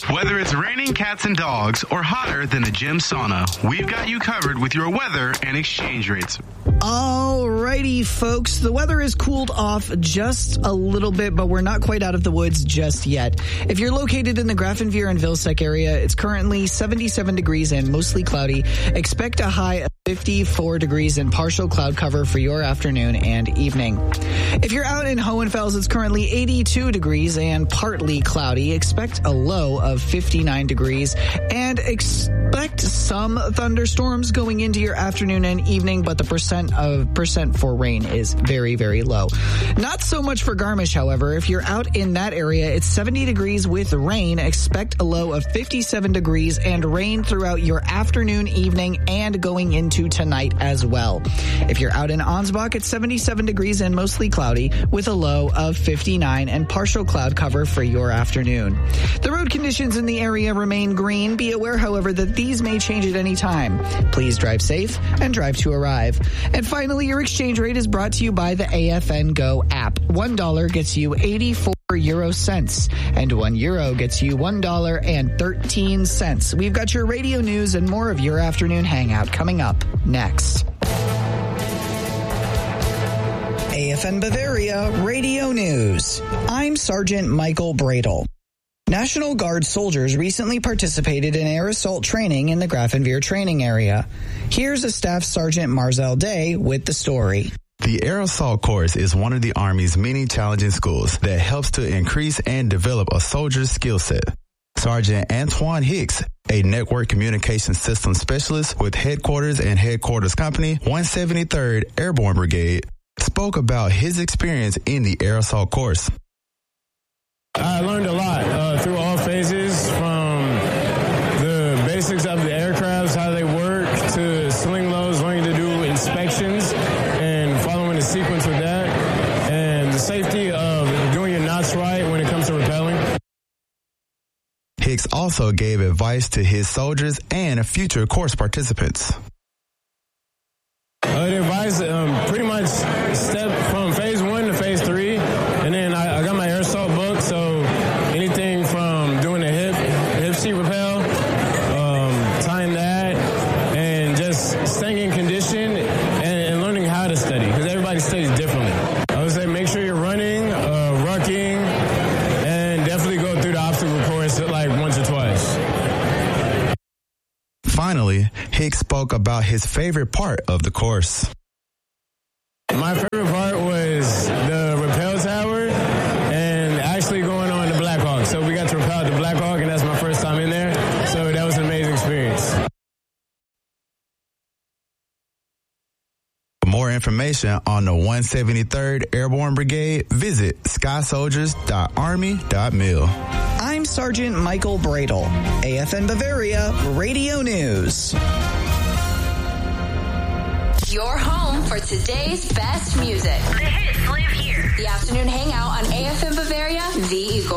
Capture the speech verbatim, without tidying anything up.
Whether it's raining cats and dogs or hotter than a gym sauna, we've got you covered with your weather and exchange rates. Alrighty, folks. The weather has cooled off just a little bit, but we're not quite out of the woods just yet. If you're located in the Grafenweer and Vilseck area, it's currently seventy-seven degrees and mostly cloudy. Expect a high of fifty-four degrees and partial cloud cover for your afternoon and evening. If you're out in Hohenfels, it's currently eighty-two degrees and partly cloudy. Expect a low of fifty-nine degrees and expect some thunderstorms going into your afternoon and evening, but the percent of percent for rain is very, very low. Not so much for Garmisch, however. If you're out in that area, it's seventy degrees with rain. Expect a low of fifty-seven degrees and rain throughout your afternoon, evening, and going into tonight as well. If you're out in Ansbach, it's seventy-seven degrees and mostly cloudy with a low of fifty-nine and partial cloud cover for your afternoon. The road conditions in the area remain green. Be aware, however, that these may change at any time. Please drive safe and drive to arrive. And finally, your exchange rate is brought to you by the A F N Go app. One dollar gets you eighty-four euro cents, and one euro gets you one dollar and thirteen cents. We've got your radio news and more of your afternoon hangout coming up next. A F N Bavaria Radio News. I'm Sergeant Michael Bradle. National Guard soldiers recently participated in air assault training in the Grafenweer training area. Here's a Staff Sergeant Marzel Day with the story. The Air Assault Course is one of the Army's many challenging schools that helps to increase and develop a soldier's skill set. Sergeant Antoine Hicks, a network communication system specialist with headquarters and headquarters company, one seventy-third Airborne Brigade, spoke about his experience in the Air Assault Course. I learned a lot uh, through all phases, from the basics of the aircrafts, how they work, to sling loads, learning to do inspections and following the sequence with that, and the safety of doing your knots right when it comes to rappelling. Hicks also gave advice to his soldiers and future course participants. Uh, the advice, um, pretty much step from phase one to phase three, and then I, I got my air assault book, so anything from doing a hip, hip seat rappel, um, tying that, and just staying in condition and, and learning how to study, because everybody studies differently. I would say make sure you're running, uh, rucking, and definitely go through the obstacle course like once or twice. Finally, Hicks spoke about his favorite part of the course. My favorite part was the rappel tower and actually going on the Black Hawk. So we got to rappel the Black Hawk, and that's my first time in there. So that was an amazing experience. For more information on the one seventy-third Airborne Brigade, visit sky soldiers dot army dot mil. I'm Sergeant Michael Bradle, A F N Bavaria Radio News. Your home for today's best music. The hits live here. The afternoon hangout on A F N Bavaria, The Eagle.